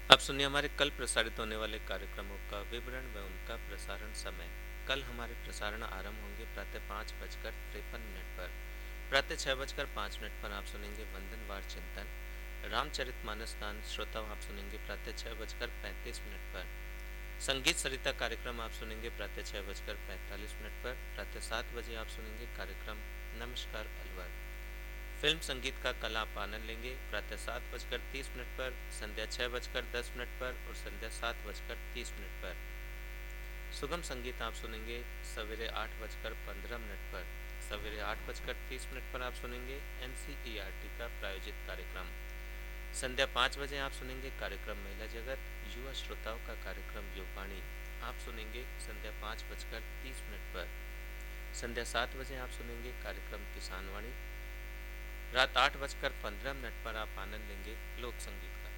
अब सुनिए हमारे कल प्रसारित होने वाले कार्यक्रमों का विवरण व उनका प्रसारण समय। कल हमारे प्रसारण आरंभ होंगे प्रातः 5:53 पर। प्रातः 6:05 पर आप सुनेंगे वंदनवार चिंतन। रामचरितमानस दान श्रोताओं आप सुनेंगे प्रातः 6:35 पर। संगीत सरिता कार्यक्रम आप सुनेंगे प्रातः 6:45 पर। प्रातः 7 बजे आप सुनेंगे कार्यक्रम नमस्कार अलवर। फिल्म संगीत का कल आप आनंद लेंगे प्रातः 7:30 पर, संध्या 6:10 पर और संध्या 7:30 पर। सुगम संगीत आप सुनेंगे सवेरे 8:15 पर। सवेरे 8:30 पर आप सुनेंगे NCERT का प्रायोजित कार्यक्रम। संध्या 5 बजे आप सुनेंगे कार्यक्रम महिला जगत। युवा श्रोताओं का कार्यक्रम युववाणी आप सुनेंगे संध्या 5:30 पर। संध्या 7 बजे आप सुनेंगे कार्यक्रम किसान वाणी। रात 8:15 पर आप आनंद लेंगे लोक संगीत।